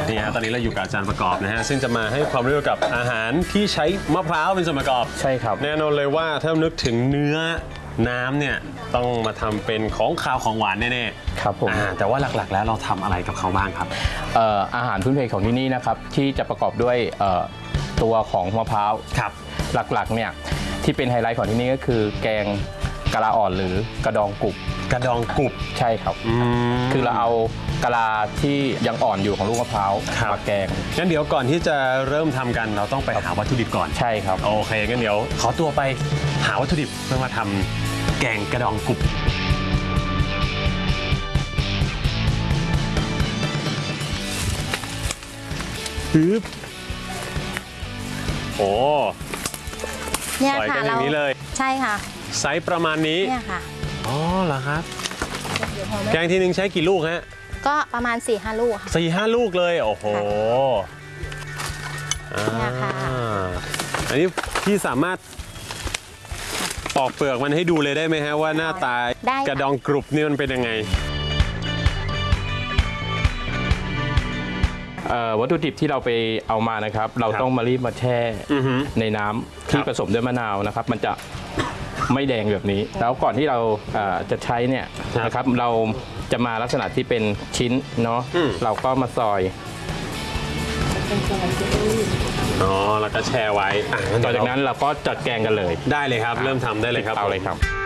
นี่ฮะตอนนี้เราอยู่กับอาจารย์ประกอบนะฮะซึ่งจะมาให้ความรู้เกี่ยวกับอาหารที่ใช้มะพร้าวเป็นส่วนประกอบใช่ครับแน่นอนเลยว่าถ้านึกถึงเนื้อน้ำเนี่ยต้องมาทำเป็นของคาวของหวานแน่ๆครับผมแต่ว่าหลักๆแล้วเราทำอะไรกับเขาบ้างครับอาหารพื้นเพของที่นี่นะครับที่จะประกอบด้วยตัวของมะพร้าวครับหลักๆเนี่ยที่เป็นไฮไลท์ของที่นี่ก็คือแกงกะลาอ่อนหรือกระดองกรุบใช่ครับคือเราเอากะลาที่ยังอ่อนอยู่ของลูกมะพร้าวมาแกงงั้นเดี๋ยวก่อนที่จะเริ่มทำกันเราต้องไปหาวัตถุดิบก่อนใช่ครับโอเคงั้นเดี๋ยวขอตัวไปหาวัตถุดิบเพื่อมาทำแกงกระดองกรุบปึ๊บโอ้เนี่ยค่ะเราอย่างนี้เลยใช่ค่ะไซส์ประมาณนี้เนี่ยค่ะอ๋อเหรอครับแกงทีนึงใช้กี่ลูกฮะก็ประมาณ 4-5 ลูกค่ะ 4-5 ลูกเลยโอ้โหเนี่ยค่ะอันนี้พี่สามารถปอกเปลือกมันให้ดูเลยได้ไหมฮะว่าหน้าตากระดองกรุบนี่มันเป็นยังไงวัตถุดิบที่เราไปเอามานะครับเราต้องมารีบมาแช่ในน้ำที่ผสมด้วยมะนาวนะครับมันจะไม่แดงแบบนี้แล้วก่อนที่เราจะใช้เนี่ยนะครับเราจะมาลักษณะที่เป็นชิ้นเนาะเราก็มาซอยอ๋อแล้วก็แช่ไว้ต่อจากนั้นเราก็จัดแกงกันเลยได้เลยครับเริ่มทำได้เลยครับเอาเลยครับ